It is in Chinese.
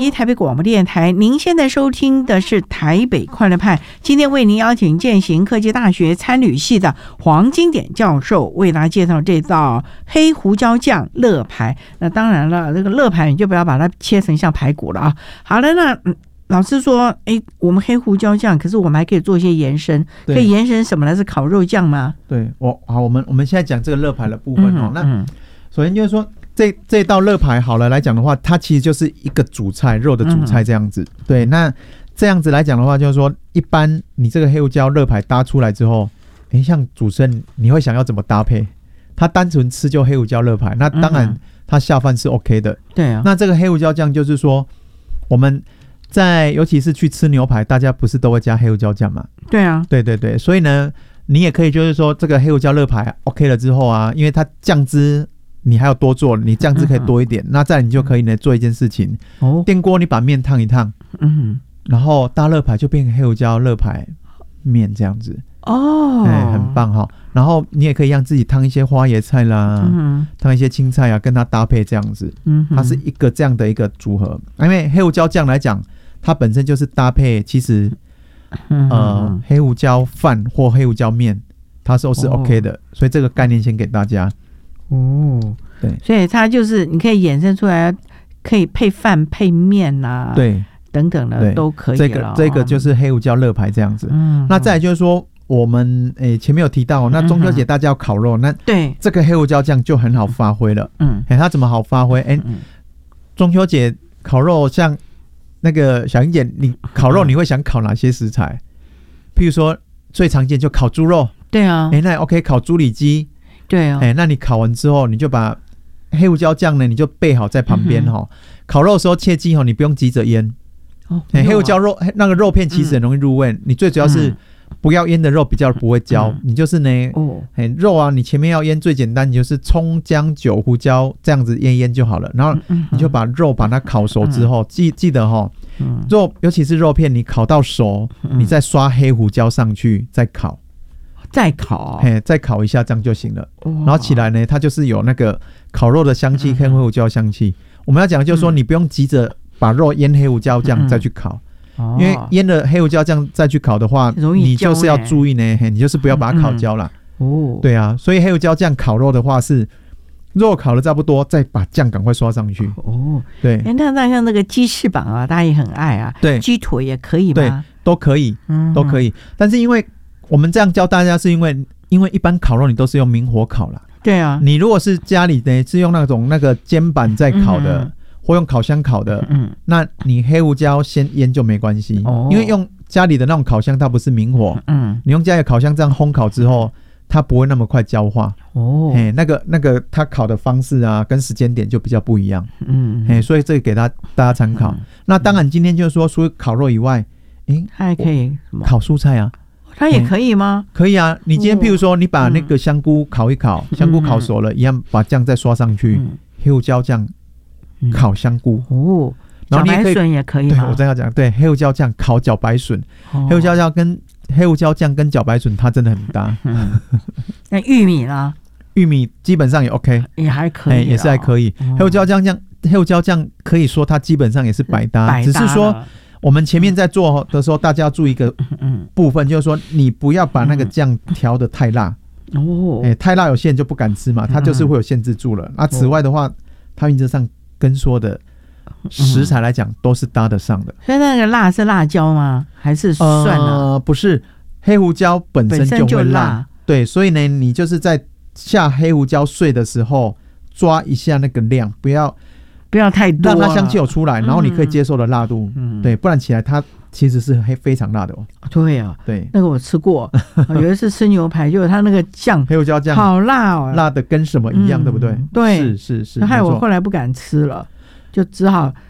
机台北广播电台，您现在收听的是台北快乐派。今天为您邀请健行科技大学餐旅系的黄金典教授为大家介绍这道黑胡椒酱乐排。那当然了，这个乐排你就不要把它切成像排骨了啊。好了，那老师说，我们黑胡椒酱，可是我们还可以做一些延伸，可以延伸什么呢？是烤肉酱吗？ 对，我们现在讲这个乐排的部分那首先就是说。这道乐排好了来讲的话，它其实就是一个主菜，肉的主菜这样子。对，那这样子来讲的话，就是说，一般你这个黑胡椒乐排搭出来之后，像主持人你会想要怎么搭配？它单纯吃就黑胡椒乐排，那当然它下饭是 OK 的。 对啊。 那这个黑胡椒酱就是说，我们尤其是去吃牛排，大家不是都会加黑胡椒酱嘛？对啊。对，所以呢，你也可以就是说，这个黑胡椒乐排 OK 了之后啊，因为它酱汁。你还要多做，你酱汁可以多一点，那再来你就可以呢做一件事情，电锅你把面烫一烫，然后大乐排就变成黑胡椒乐排面这样子，很棒哈。然后你也可以让自己烫一些花椰菜啦，烫一些青菜啊，跟它搭配这样子，它是一个这样的一个组合。因为黑胡椒酱来讲，它本身就是搭配，其实黑胡椒饭或黑胡椒面，它都是 OK 的，所以这个概念先给大家。对， 所以它就是你可以衍生出来，可以配饭配面啊， 对， 等等的都可以了。 这个就是黑胡椒乐排这样子。那再来就是说，我们前面有提到，那中秋节大家要烤肉，那对这个黑胡椒酱就很好发挥了。它怎么好发挥？中秋节烤肉，像那个小英姐，你烤肉你会想烤哪些食材？譬如说最常见就烤猪肉，对啊，那 OK 烤猪里脊。对啊，那你烤完之后，你就把黑胡椒酱呢，你就备好在旁边烤肉的时候切记你不用急着腌。黑胡椒肉那个肉片其实很容易入味，你最主要是不要腌的肉比较不会焦。你就是呢，肉啊，你前面要腌最简单，你就是葱姜酒胡椒这样子腌就好了。然后你就把肉把它烤熟之后，记得肉尤其是肉片，你烤到熟，你再刷黑胡椒上去再烤。再烤一下这样就行了，然后起来呢，它就是有那个烤肉的香气跟黑胡椒香气。我们要讲的就是说，你不用急着把肉腌黑胡椒酱再去烤，因为腌了黑胡椒酱再去烤的话，你就是要注意呢，你就是不要把它烤焦了。对啊，所以黑胡椒酱烤肉的话是肉烤的差不多，再把酱赶快刷上去。对， 那像那个鸡翅膀啊，大家也很爱啊，对，鸡腿也可以吗？ 对，都可以，都可以。但是因为我们这样教大家是因为一般烤肉你都是用明火烤啦。对啊，你如果是家里呢是用那个煎板在烤的，或用烤箱烤的，那你黑胡椒先腌就没关系，因为用家里的那种烤箱它不是明火，你用家里的烤箱这样烘烤之后，它不会那么快焦化。那个它烤的方式啊跟时间点就比较不一样。所以这个给大家参考。那当然今天就是说除了烤肉以外， 还可以烤蔬菜啊。 它也可以吗？ 可以啊，你今天譬如说你把那个香菇烤一烤，香菇烤熟了一样把酱再刷上去，黑胡椒酱烤香菇，然后你也可以，茭白笋也可以吗？对，我正要讲，对，黑胡椒酱烤茭白笋，黑胡椒酱跟茭白笋它真的很搭。 那玉米呢？ 玉米基本上也 OK， 也还可以， 也是还可以。黑胡椒酱可以说它基本上也是百搭，只是说我们前面在做的时候，大家要注意一个部分，就是说你不要把那个酱调得太辣。太辣有些人就不敢吃嘛，它就是会有限制住了。那此外的话，它原则上跟说的食材来讲都是搭得上的。 所以那个辣是辣椒吗？还是蒜啊？ 不是，黑胡椒本身就会辣。对，所以呢，你就是在下黑胡椒碎的时候抓一下那个量，不要太多，让它香气有出来，然后你可以接受的辣度，对，不然起来它其实是非常辣的哦。 对啊，对，那个我吃过，有一次吃牛排，就是它那个酱， 黑胡椒酱， 好辣哦， 辣的跟什么一样，对不对？ 对， 是， 害我后来不敢吃了，就只好